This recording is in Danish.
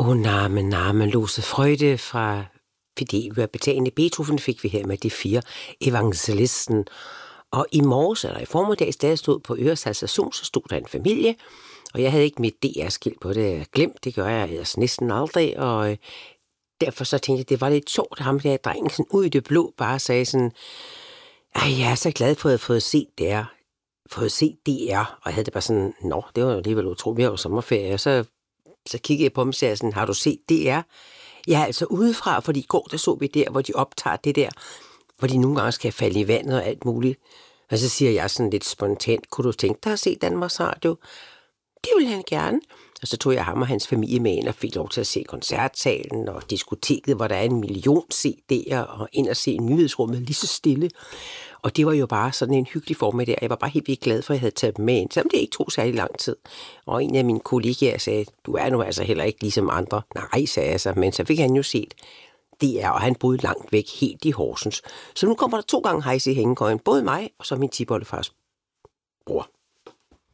Name, Lose Freude fra fordi betagende Beethoven fik vi her med de 4 evangelisten. Og i morges, eller i formiddags, da jeg stod på Ørestad Station, så stod der en familie, og jeg havde ikke mit DR-skilt på det. Jeg glemt, det gør jeg ellers næsten aldrig, og derfor så tænkte jeg, det var lidt sjovt, at ham der drengen sådan ud i det blå bare sagde sådan, jeg er så glad for, at jeg har fået set DR, og jeg havde det bare sådan, det var jo alligevel utroligt, jeg var sommerferie, og så kiggede jeg på ham og sagde sådan, har du set DR? Ja, altså udefra, fordi i går, der så vi der, hvor de optager det der, hvor de nogle gange skal falde i vandet og alt muligt. Og så siger jeg sådan lidt spontant, kunne du tænke dig at se Danmarks Radio? Det ville han gerne. Og så tog jeg ham og hans familie med ind og fik lov til at se koncertsalen og diskoteket, hvor der er 1 million CD'er, og ind og se nyhedsrummet lige så stille. Og det var jo bare sådan en hyggelig formiddag. Jeg var bare helt vildt glad for, at jeg havde taget dem med ind, selvom det ikke tog særlig lang tid. Og en af mine kollegaer sagde, du er nu altså heller ikke ligesom andre. Nej, sagde jeg så, men så fik han jo set DR, og han boede langt væk, helt i Horsens. Så nu kommer der 2 gange hejs i hængekøjen, både mig og så min tipoldefars bror.